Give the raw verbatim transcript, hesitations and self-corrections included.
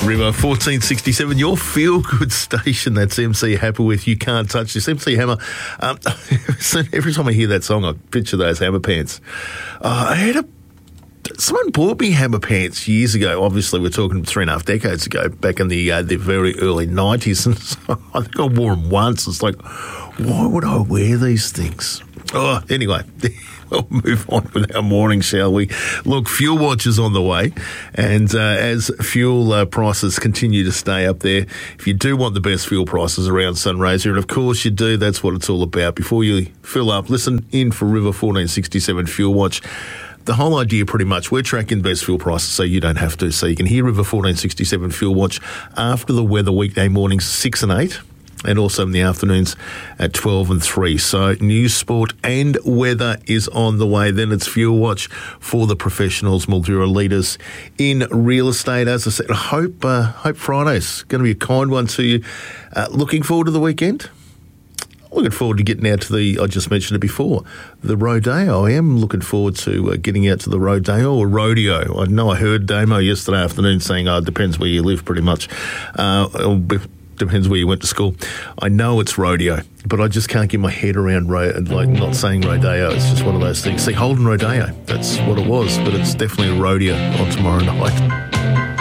River fourteen sixty-seven, your feel-good station. That's M C Hammer with You Can't Touch This. M C Hammer, um, so every time I hear that song, I picture those Hammer pants. Uh, I had a Someone bought me Hammer pants years ago. Obviously, we're talking three and a half decades ago, back in the uh, the very early nineties. And so I think I wore them once. It's like, why would I wear these things? Oh, anyway, we'll move on with our morning, shall we? Look, Fuel Watch is on the way. And uh, as fuel uh, prices continue to stay up there, if you do want the best fuel prices around Sunraysia, and of course you do, that's what it's all about. Before you fill up, listen in for River fourteen sixty-seven Fuel Watch. The whole idea, pretty much, we're tracking best fuel prices so you don't have to. So you can hear River fourteen sixty-seven Fuel Watch after the weather weekday mornings six and eight, and also in the afternoons at twelve and three. So news, sport and weather is on the way. Then it's Fuel Watch for the professionals, Mildura leaders in real estate. As I said, I hope, uh, hope Friday's going to be a kind one to you. Uh, looking forward to the weekend? Looking forward to getting out to the, I just mentioned it before, the Rodeo. I am looking forward to uh, getting out to the Rodeo or Rodeo. I know I heard Damo yesterday afternoon saying, oh, it depends where you live pretty much. Uh, it depends where you went to school. I know it's Rodeo, but I just can't get my head around, ro- like not saying Rodeo. It's just one of those things. See, Holden Rodeo, that's what it was, but it's definitely a rodeo on tomorrow night.